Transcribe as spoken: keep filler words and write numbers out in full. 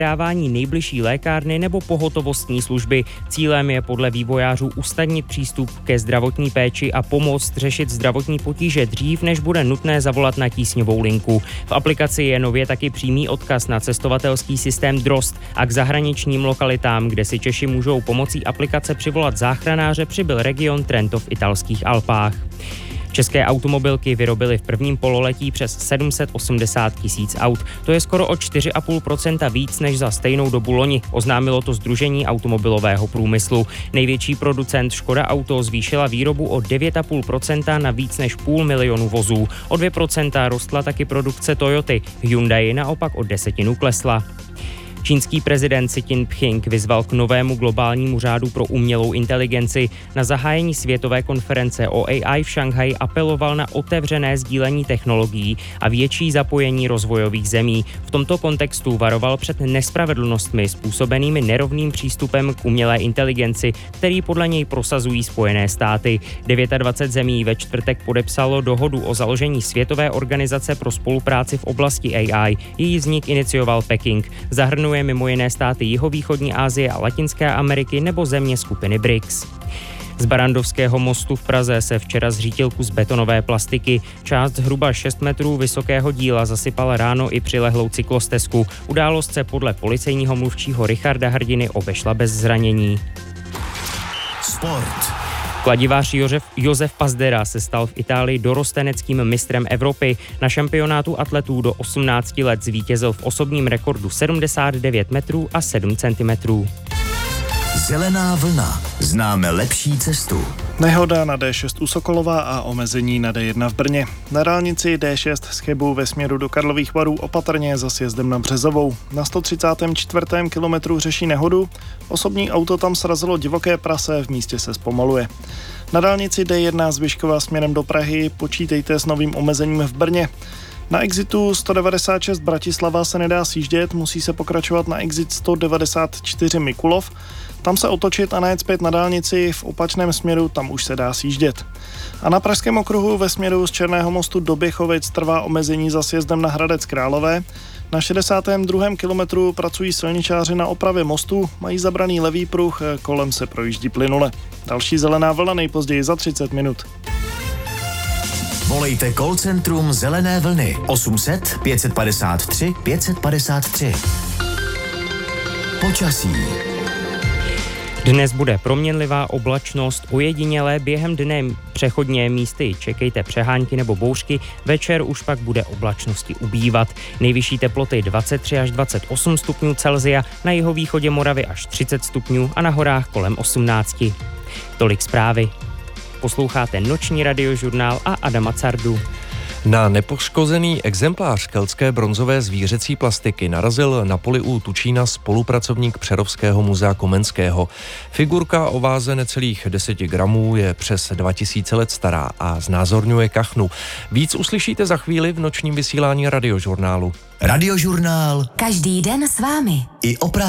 dávání nejbližší lékárny nebo pohotovostní služby. Cílem je podle vývojářů usnadnit přístup ke zdravotní péči a pomoct řešit zdravotní potíže dřív, než bude nutné zavolat na tísňovou linku. V aplikaci je nově taky přímý odkaz na cestovatelský systém Drozd a k zahraničním lokalitám, kde si Češi můžou pomocí aplikace přivolat záchranáře, přibyl region Trento v italských Alpách. České automobilky vyrobily v prvním pololetí přes sedm set osmdesát tisíc aut. To je skoro o čtyři a půl procenta víc než za stejnou dobu loni, oznámilo to Sdružení automobilového průmyslu. Největší producent Škoda Auto zvýšila výrobu o devět a půl procenta na víc než půl milionu vozů. O dvě procenta rostla taky produkce Toyoty. Hyundai naopak o desetinu klesla. Čínský prezident Xi Jinping vyzval k novému globálnímu řádu pro umělou inteligenci. Na zahájení světové konference o A I v Šanghaji apeloval na otevřené sdílení technologií a větší zapojení rozvojových zemí. V tomto kontextu varoval před nespravedlnostmi způsobenými nerovným přístupem k umělé inteligenci, který podle něj prosazují Spojené státy. dvacet devět zemí ve čtvrtek podepsalo dohodu o založení Světové organizace pro spolupráci v oblasti A I. Její vznik inicioval Peking. Zahrnuje mimo jiné státy jihovýchodní Asie a Latinské Ameriky nebo země skupiny B R I C S. Z Barrandovského mostu v Praze se včera zřítil kus betonové plastiky. Část zhruba šest metrů vysokého díla zasypala ráno i přilehlou cyklostezku. Událost se podle policejního mluvčího Richarda Hrdiny obešla bez zranění. Sport. Kladivář Josef, Josef Pazdera se stal v Itálii dorosteneckým mistrem Evropy. Na šampionátu atletů do osmnácti let zvítězil v osobním rekordu sedmdesát devět metrů a sedm centimetrů. Zelená vlna. Známe lepší cestu. Nehoda na D šest u Sokolova a omezení na D jedna v Brně. Na dálnici D šest z Chebu ve směru do Karlových Varů opatrně za sjezdem na Březovou. Na sto třicátém čtvrtém kilometru řeší nehodu. Osobní auto tam srazilo divoké prase, v místě se zpomaluje. Na dálnici D jedna z Vyškova směrem do Prahy počítejte s novým omezením v Brně. Na exitu sto devadesát šest Bratislava se nedá sjíždět, musí se pokračovat na exit sto devadesát čtyři Mikulov. Tam se otočit a najet zpět na dálnici, v opačném směru tam už se dá sjíždět. A na Pražském okruhu ve směru z Černého mostu do Běchovic trvá omezení za sjezdem na Hradec Králové. Na šedesátém druhém kilometru pracují silničáři na opravě mostu, mají zabraný levý pruh, kolem se projíždí plynule. Další zelená vlna nejpozději za třicet minut. Volejte call centrum Zelené vlny osm set pět padesát tři pět padesát tři. Počasí. Dnes bude proměnlivá oblačnost, ojedinělé během dne přechodně místy čekejte přehánky nebo bouřky, večer už pak bude oblačnosti ubývat. Nejvyšší teploty dvacet tři až dvacet osm stupňů Celsia, na jihovýchodě Moravy až třicet stupňů a na horách kolem osmnáct. Tolik zprávy. Posloucháte noční radiožurnál a Adama Cardu. Na nepoškozený exemplář keltské bronzové zvířecí plastiky narazil na poli u Tučína spolupracovník Přerovského muzea Komenského. Figurka o váze necelých deseti gramů je přes dva tisíce let stará a znázorňuje kachnu. Víc uslyšíte za chvíli v nočním vysílání radiožurnálu. Radiožurnál. Každý den s vámi. I o práci.